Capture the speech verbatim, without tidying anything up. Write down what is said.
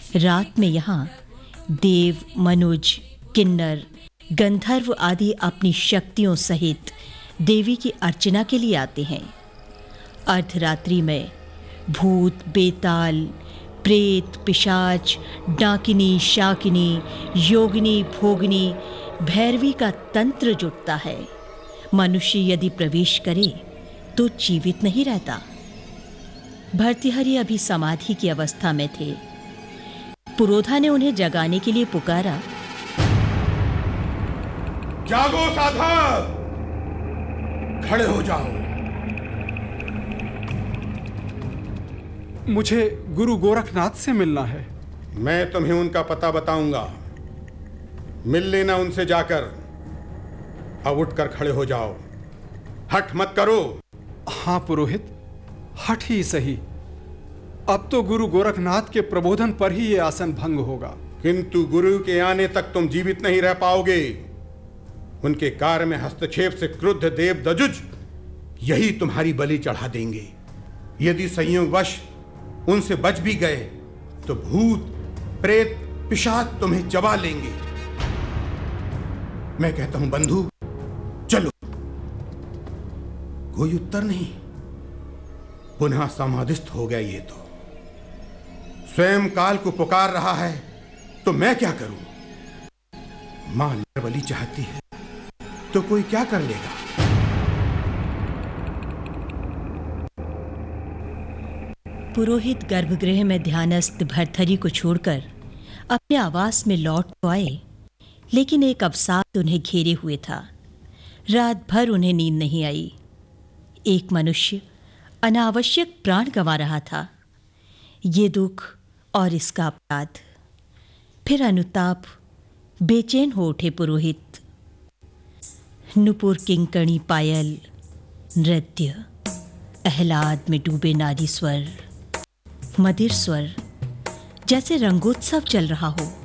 रात में यहाँ देव, मनुज, किन्नर, गंधर्व आदि अपनी शक्तियों सहित देवी की अर्चना के लिए आते हैं। अर्धरात्रि में भूत, बेताल, प्रेत, पिशाच, डाकिनी, शाकिनी, योगिनी, भोगिनी, भैरवी का तंत्र जुटता है। मनुष्य यदि प्रवेश करे तो जीवित नहीं रहता। भर्तृहरि अभी समाधि की अवस्था में थे। पुरोधा ने उन्हें जगाने के लिए पुकारा। जागो साधक, खड़े हो जाओ। मुझे गुरु गोरखनाथ से मिलना है। मैं तुम्हें उनका पता बताऊंगा, मिल लेना उनसे जाकर। अब उठकर खड़े हो जाओ, हठ मत करो। हाँ पुरोहित, हठ ही सही। अब तो गुरु गोरखनाथ के प्रबोधन पर ही ये आसन भंग होगा। किंतु गुरु के आने तक तुम जीवित नहीं रह पाओगे। उनके कार्य में हस्तक्षेप से क्रुद्ध देव दजुज यही तुम्हारी बलि चढ़ा देंगे। यदि संयोगवश उनसे बच भी गए तो भूत, प्रेत, पिशाच तुम्हें चबा लेंगे। मैं कहता हूं बंधु, चलो। कोई उत्तर नहीं। पुनः समाधिस्थ हो गया। ये तो स्वयं काल को पुकार रहा है, तो मैं क्या करूं? मां नरबलि चाहती है तो कोई क्या कर लेगा? पुरोहित गर्भगृह में ध्यानस्थ भर्तृहरि को छोड़कर अपने आवास में लौट तो आए, लेकिन एक अवसाद उन्हें घेरे हुए था। रात भर उन्हें नींद नहीं आई। एक मनुष्य अनावश्यक प्राण गंवा रहा था। ये दुख और इसका अपराध। फिर अनुताप, बेचैन हो उठे पुरोहित। नुपुर, किंकणी, पायल, नृत्य, आह्लाद में डूबे नारी स्वर, मधिर स्वर, जैसे रंगोत्सव चल रहा हो।